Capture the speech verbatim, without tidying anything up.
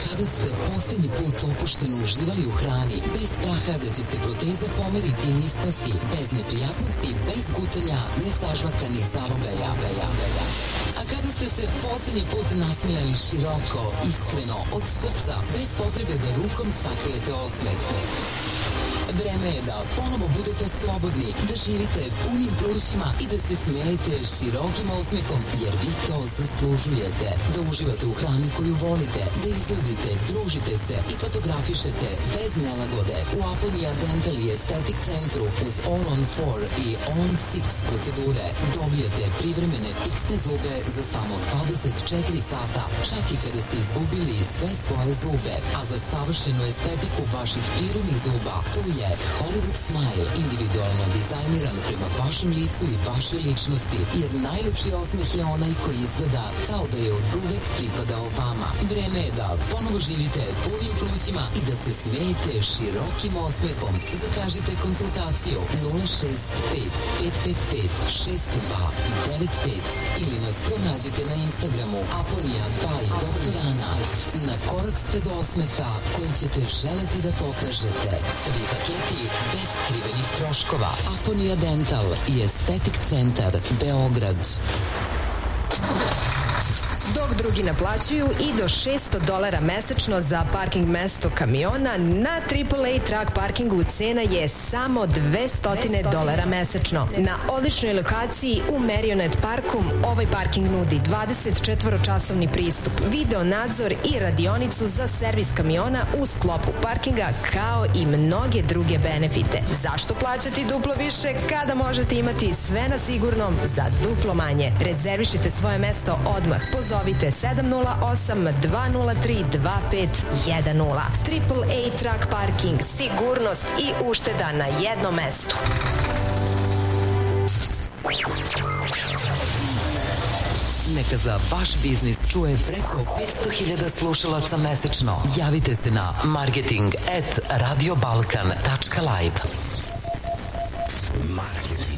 Kada ste posljednji put opušteno uživali u hrani, bez straha da će se proteza pomeriti i ispasti, bez neprijatnosti, bez gutanja, nesažvakanih zalogaja. A kada ste se posljednji put nasmijali široko, iskreno, od srca, bez potrebe da rukom sakrijete osmeh. Vreme je da ponovo budete slobodni, da živite punim plućima i da se smijete širokim osmehom, jer vi to zaslužujete. Da uživate u hrani koju volite, da izlazite, družite se i fotografišete bez nelagode. U Aponia Dental i Estetik centru uz All on four i On six procedure dobijete privremene fiksne zube za samo dvadeset četiri sata, čak i kada ste izgubili sve svoje zube. A za savršenu estetiku vaših prirodnih zuba, tu je Hollywood Smile, individualno dizajniran prema vašem licu i vašoj ličnosti, jer najljepši osmeh je onaj koji izgleda kao da je od uvek pripadao vama. Vreme je da ponovo živite punim plućima i da se smijete širokim osmehom. Zakažite konsultaciju nula šest pet pet pet pet šest dva devet pet ili nas pronađite na Instagramu Aponia by doktor Ana. Na korak ste do osmeha koji ćete želeti da pokažete. Svi paketi bez skrivenih troškova. Aponia Dental i Estetik centar Beograd. Dok drugi naplaćuju i do šesto dolara mesečno za parking mesto kamiona, na triple A truck parkingu cena je samo dvesta dolara mesečno. Na odličnoj lokaciji u Marionette parku ovaj parking nudi dvadeset četiri časovni pristup, video nadzor i radionicu za servis kamiona u sklopu parkinga, kao i mnoge druge benefite. Zašto plaćati duplo više kada možete imati sve na sigurnom za duplo manje? Rezervišite svoje mesto odmah. Pozovite sedam nula osam dva nula tri dva pet jedan nula. triple A Truck Parking. Sigurnost i ušteda na jednom mestu. Neka za vaš biznis čuje preko petsto hiljada slušalaca mesečno. Javite se na marketing at radiobalkan tačka live. Marketing.